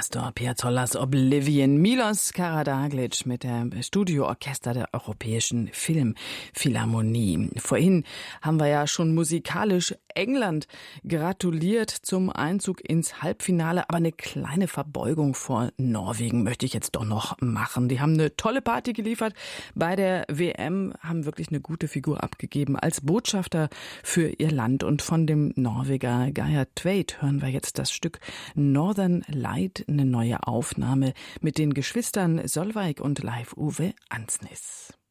Astor Piazzollers Oblivion, Milos Karađagić mit dem Studioorchester der Europäischen Filmphilharmonie. Vorhin haben wir ja schon musikalisch England gratuliert zum Einzug ins Halbfinale, aber eine kleine Verbeugung vor Norwegen möchte ich jetzt doch noch machen. Die haben eine tolle Party geliefert bei der WM, haben wirklich eine gute Figur abgegeben als Botschafter für ihr Land. Und von dem Norweger Geir Tveit hören wir jetzt das Stück Northern Light, eine neue Aufnahme mit den Geschwistern Solveig und Leif Ove Ansnes.